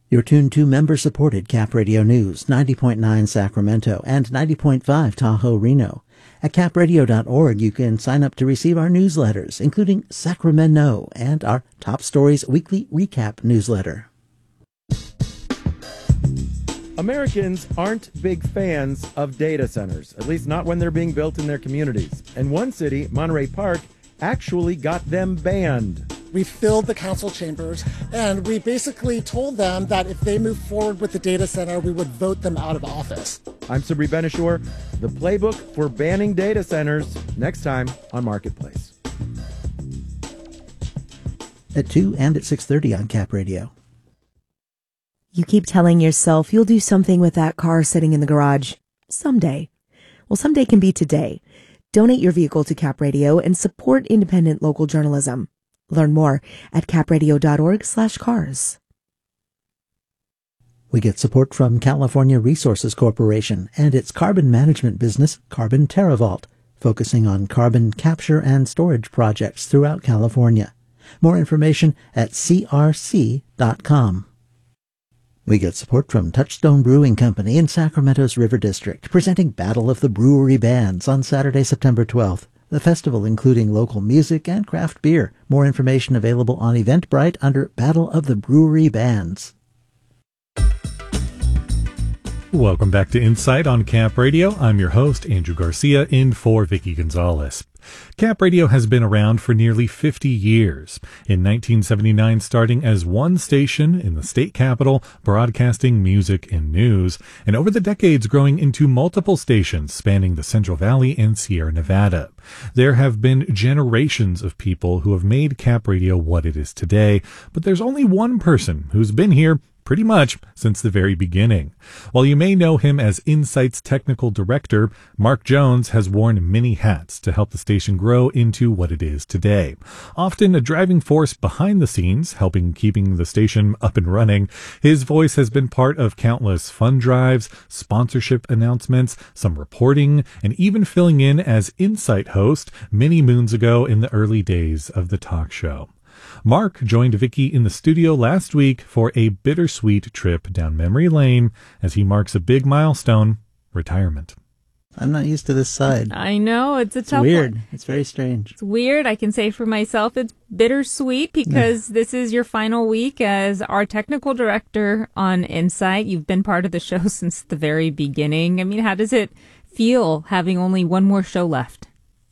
You're tuned to member-supported Cap Radio News, 90.9 Sacramento and 90.5 Tahoe, Reno. At capradio.org, you can sign up to receive our newsletters, including Sacramento and our Top Stories Weekly Recap newsletter. Americans aren't big fans of data centers, at least not when they're being built in their communities. And one city, Monterey Park, actually got them banned. We filled the council chambers, and we basically told them that if they move forward with the data center, we would vote them out of office. I'm Sabri Benishore. The playbook for banning data centers, next time on Marketplace. At 2 and at 6:30 on Cap Radio. You keep telling yourself you'll do something with that car sitting in the garage. Someday. Well, someday can be today. Donate your vehicle to Cap Radio and support independent local journalism. Learn more at capradio.org/cars. We get support from California Resources Corporation and its carbon management business, Carbon TerraVault, focusing on carbon capture and storage projects throughout California. More information at crc.com. We get support from Touchstone Brewing Company in Sacramento's River District, presenting Battle of the Brewery Bands on Saturday, September 12th. The festival including local music and craft beer. More information available on Eventbrite under Battle of the Brewery Bands. Welcome back to Insight on Cap Radio. I'm your host, Andrew Garcia, in for Vicky Gonzalez. Cap Radio has been around for nearly 50 years. In 1979, starting as one station in the state capital, broadcasting music and news, and over the decades growing into multiple stations spanning the Central Valley and Sierra Nevada. There have been generations of people who have made Cap Radio what it is today, but there's only one person who's been here pretty much since the very beginning. While you may know him as Insight's technical director, Mark Jones has worn many hats to help the station grow into what it is today. Often a driving force behind the scenes, helping keeping the station up and running, his voice has been part of countless fund drives, sponsorship announcements, some reporting, and even filling in as Insight host many moons ago in the early days of the talk show. Mark joined Vicky in the studio last week for a bittersweet trip down memory lane as he marks a big milestone, retirement. I'm not used to this side. I know, it's a tough weird. one. It's very strange. It's weird. I can say for myself it's bittersweet because this is your final week as our technical director on Insight. You've been part of the show since the very beginning. I mean, how does it feel having only one more show left?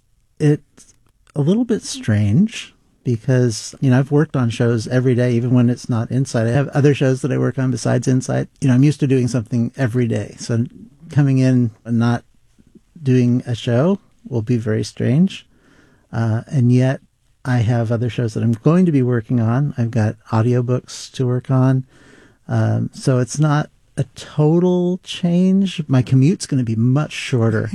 It's a little bit strange. Because, I've worked on shows every day, even when it's not Insight. I have other shows that I work on besides Insight. I'm used to doing something every day. So coming in and not doing a show will be very strange. And yet I have other shows that I'm going to be working on. I've got audiobooks to work on. So it's not a total change. My commute's going to be much shorter.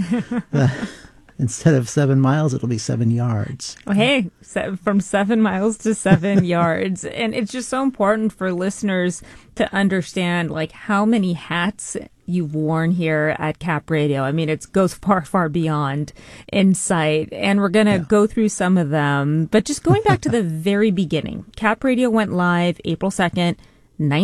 Instead of 7 miles, it'll be 7 yards. Oh, hey, from 7 miles to 7 yards. And it's just so important for listeners to understand, how many hats you've worn here at Cap Radio. I mean, it goes far, far beyond Insight. And we're going to go through some of them. But just going back to the very beginning, Cap Radio went live April 2nd,